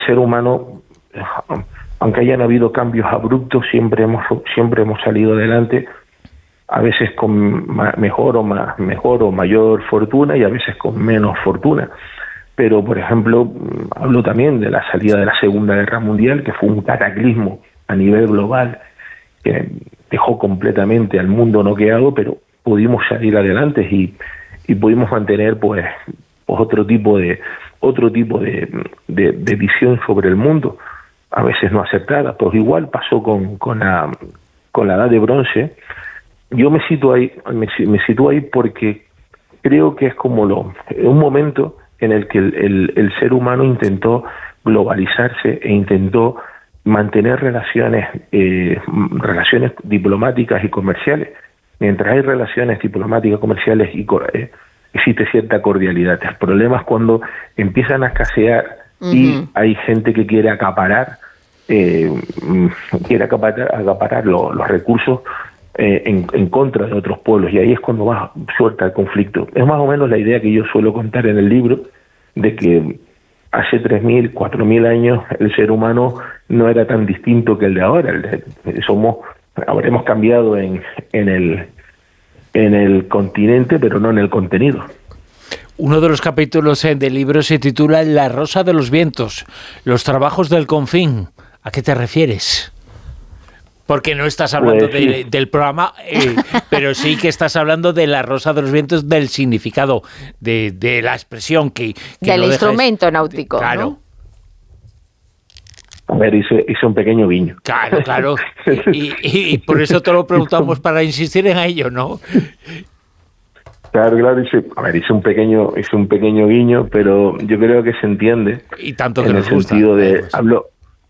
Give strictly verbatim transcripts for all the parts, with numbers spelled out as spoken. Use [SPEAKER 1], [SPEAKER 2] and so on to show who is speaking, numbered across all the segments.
[SPEAKER 1] ser humano, aunque hayan habido cambios abruptos, siempre hemos siempre hemos salido adelante, a veces con ma- mejor o más mejor o mayor fortuna y a veces con menos fortuna. Pero, por ejemplo, hablo también de la salida de la Segunda Guerra Mundial, que fue un cataclismo a nivel global que dejó completamente al mundo noqueado, pero pudimos salir adelante y, y pudimos mantener pues, pues otro tipo de otro tipo de, de, de visión sobre el mundo, a veces no aceptada. Pues igual pasó con, con la con la Edad de Bronce. Yo me sitúo ahí, me, me sitúo ahí porque creo que es como lo, un momento en el que el, el, el ser humano intentó globalizarse e intentó mantener relaciones eh, relaciones diplomáticas y comerciales. Mientras hay relaciones diplomáticas, comerciales y eh, existe cierta cordialidad. El problema es cuando empiezan a escasear uh-huh. y hay gente que quiere acaparar eh, quiere acaparar, acaparar lo, los recursos eh, en, en contra de otros pueblos, y ahí es cuando más suelta el conflicto. Es más o menos la idea que yo suelo contar en el libro, de que hace tres mil, cuatro mil años el ser humano no era tan distinto que el de ahora. El de, somos, habremos cambiado en, en, el, en el continente, pero no en el contenido.
[SPEAKER 2] Uno de los capítulos del libro se titula La Rosa de los Vientos, los trabajos del Confín. ¿A qué te refieres? Porque no estás hablando pues, sí. de, del programa, eh, pero sí que estás hablando de La Rosa de los Vientos, del significado, de, de la expresión que... que
[SPEAKER 3] del
[SPEAKER 2] no
[SPEAKER 3] instrumento
[SPEAKER 2] dejas,
[SPEAKER 3] náutico,
[SPEAKER 2] claro.
[SPEAKER 3] ¿no?
[SPEAKER 1] A ver, hice, hice un pequeño guiño.
[SPEAKER 2] Claro, claro. Y, y, y por eso te lo preguntamos, para insistir en ello, ¿no?
[SPEAKER 1] Claro, claro, hice, a ver, hice un pequeño, hice un pequeño guiño, pero yo creo que se entiende.
[SPEAKER 2] Y tanto que
[SPEAKER 1] en
[SPEAKER 2] nos
[SPEAKER 1] el
[SPEAKER 2] gusta,
[SPEAKER 1] sentido de,
[SPEAKER 2] pues.
[SPEAKER 1] hablo,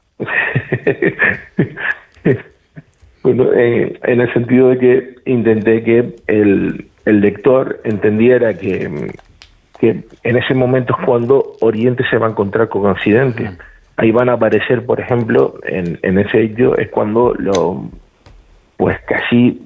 [SPEAKER 1] bueno, en, en el sentido de que intenté que el, el lector entendiera que, que en ese momento es cuando Oriente se va a encontrar con Occidente. Ahí van a aparecer, por ejemplo, en, en ese hecho es cuando lo, pues casi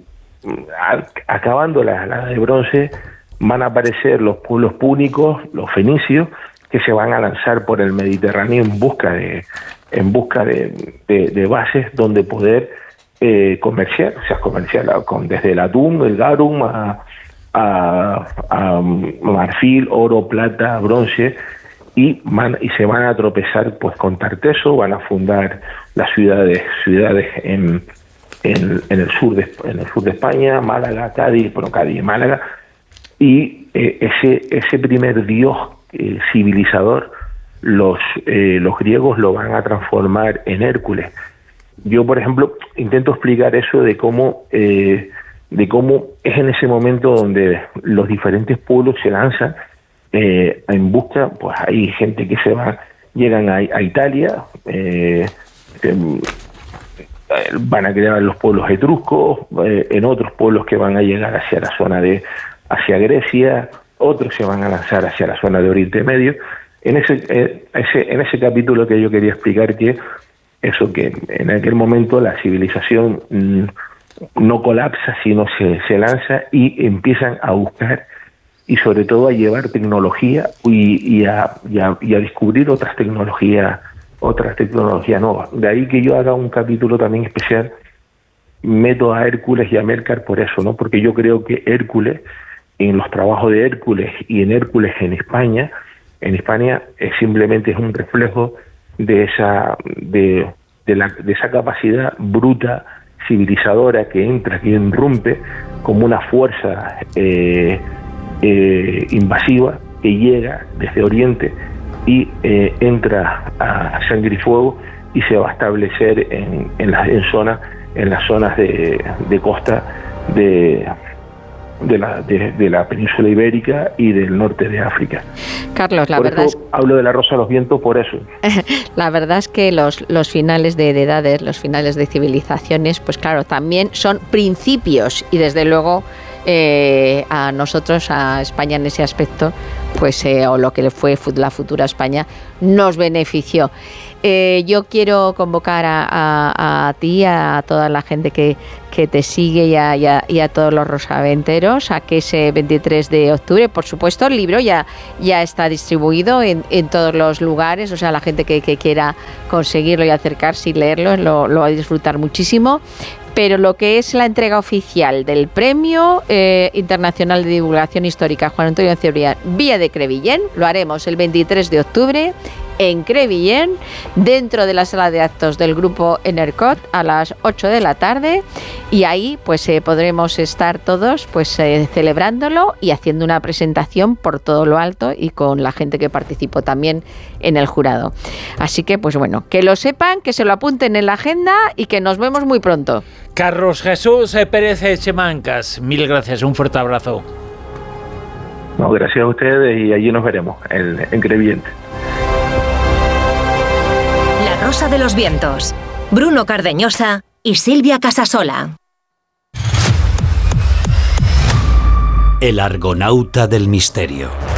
[SPEAKER 1] acabando la, la de bronce, van a aparecer los pueblos púnicos, los fenicios, que se van a lanzar por el Mediterráneo en busca de en busca de, de, de bases donde poder eh, comerciar, o sea, comerciar con, desde el atún, el garum, a, a, a marfil, oro, plata, bronce, y van, y se van a tropezar pues con Tarteso, van a fundar las ciudades ciudades en En, en el sur de en el sur de España, Málaga, Cádiz, bueno, Cádiz y Málaga, y eh, ese ese primer dios eh, civilizador, los eh, los griegos lo van a transformar en Hércules. Yo, por ejemplo, intento explicar eso de cómo eh, de cómo es en ese momento donde los diferentes pueblos se lanzan eh, en busca, pues hay gente que se va, llegan a, a Italia, eh, eh, van a crear los pueblos etruscos, eh, en otros pueblos que van a llegar hacia la zona de hacia Grecia, otros se van a lanzar hacia la zona de Oriente Medio. En ese, eh, ese en ese capítulo que yo quería explicar que eso, que en aquel momento la civilización mm, no colapsa, sino se, se lanza y empiezan a buscar y sobre todo a llevar tecnología y, y, a, y, a, y a descubrir otras tecnologías otras tecnologías nuevas. De ahí que yo haga un capítulo también especial, meto a Hércules y a Melcar por eso, ¿no? Porque yo creo que Hércules, en los trabajos de Hércules y en Hércules en España, en España es simplemente es un reflejo de esa de, de, la, de esa capacidad bruta, civilizadora, que entra, que irrumpe como una fuerza eh, eh, invasiva que llega desde Oriente y eh, entra a sangre y fuego y se va a establecer en, en las en zonas en las zonas de, de costa de de la de, de la península ibérica y del norte de África.
[SPEAKER 3] Carlos, la
[SPEAKER 1] por
[SPEAKER 3] verdad
[SPEAKER 1] eso
[SPEAKER 3] es...
[SPEAKER 1] hablo de la Rosa de los Vientos por eso.
[SPEAKER 3] La verdad es que los los finales de, de edades, los finales de civilizaciones, pues claro, también son principios, y desde luego eh, a nosotros, a España en ese aspecto, pues eh, o lo que fue la futura España, nos benefició. Eh, yo quiero convocar a, a, a ti, a toda la gente que, que te sigue y a, y, a, y a todos los rosaventeros a que ese veintitrés de octubre, por supuesto, el libro ya, ya está distribuido en, en todos los lugares, o sea, la gente que, que quiera conseguirlo y acercarse y leerlo lo, lo va a disfrutar muchísimo. Pero lo que es la entrega oficial del Premio eh, Internacional de Divulgación Histórica Juan Antonio Cebrián Villa de Crevillent lo haremos el veintitrés de octubre en Crevillent, dentro de la sala de actos del grupo Enercot a las ocho de la tarde, y ahí pues eh, podremos estar todos pues eh, celebrándolo y haciendo una presentación por todo lo alto y con la gente que participó también en el jurado. Así que pues bueno, que lo sepan, que se lo apunten en la agenda y que nos vemos muy pronto.
[SPEAKER 2] Carlos Jesús Pérez Chemancas, mil gracias, un fuerte abrazo.
[SPEAKER 1] No, gracias a ustedes y allí nos veremos en, en Crevillent.
[SPEAKER 4] La Rosa de los Vientos, Bruno Cardeñosa y Silvia Casasola.
[SPEAKER 5] El Argonauta del Misterio.